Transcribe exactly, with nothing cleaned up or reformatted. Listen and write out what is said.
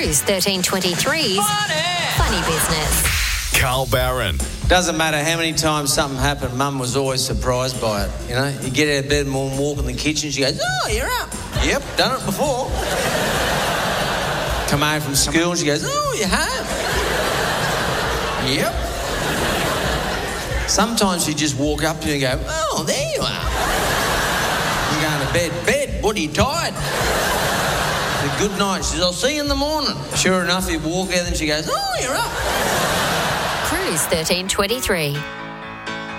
Cruise thirteen twenty-three's Funny, Funny Business. Carl Barron. Doesn't matter how many times something happened, Mum was always surprised by it. You know, you get out of bed and walk in the kitchen, she goes, "Oh, you're up." "Yep, done it before." Come home from school and she goes, "Oh, you're home." "Yep." Sometimes you just walk up to you and go, "Oh, there you are." You're going to bed. "Bed, what, are you tired?" I said, "Good night." She says, "I'll see you in the morning." Sure enough, you walk out and she goes, "Oh, you're up." Cruise thirteen twenty-three.